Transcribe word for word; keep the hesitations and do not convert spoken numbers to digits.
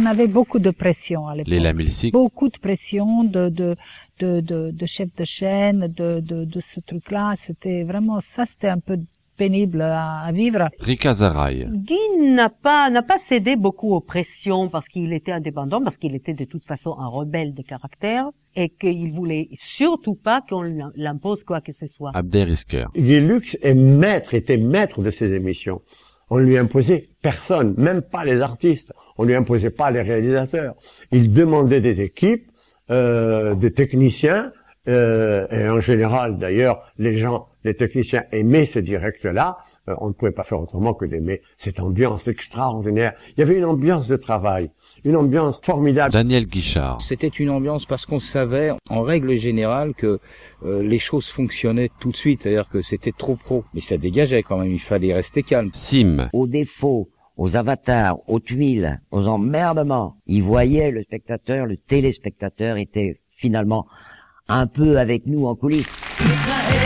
avait beaucoup de pression à l'époque. Léla Milsik. Beaucoup de pression de de de de, de chef de chaîne, de de de ce truc-là. C'était vraiment ça. C'était un peu pénible à, à vivre. Rika Zaraï. Guy n'a pas n'a pas cédé beaucoup aux pressions parce qu'il était indépendant, parce qu'il était de toute façon un rebelle de caractère et qu'il voulait surtout pas qu'on l'impose quoi que ce soit. Abder Isker. Guy Lux est maître, était maître de ses émissions. On lui imposait personne, même pas les artistes. On lui imposait pas les réalisateurs. Il demandait des équipes, euh, des techniciens, euh, et en général, d'ailleurs, les gens, les techniciens aimaient ce direct-là. Euh, on ne pouvait pas faire autrement que d'aimer cette ambiance extraordinaire. Il y avait une ambiance de travail, une ambiance formidable. Daniel Guichard. C'était une ambiance parce qu'on savait, en règle générale, que euh, les choses fonctionnaient tout de suite, c'est-à-dire que c'était trop pro. Mais ça dégageait quand même, il fallait rester calme. Sim. Aux défauts, aux avatars, aux tuiles, aux emmerdements, il voyait le spectateur, le téléspectateur était finalement un peu avec nous en coulisses.